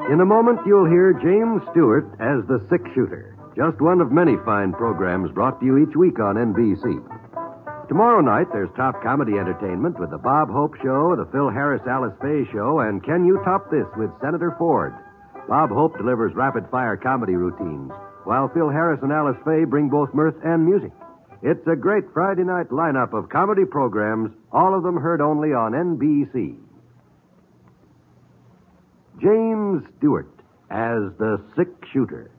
In a moment, you'll hear James Stewart as the Six Shooter, just one of many fine programs brought to you each week on NBC. Tomorrow night, there's top comedy entertainment with the Bob Hope Show, the Phil Harris-Alice Faye Show, and Can You Top This with Senator Ford. Bob Hope delivers rapid-fire comedy routines, while Phil Harris and Alice Faye bring both mirth and music. It's a great Friday night lineup of comedy programs, all of them heard only on NBC. James Stewart as the Six Shooter.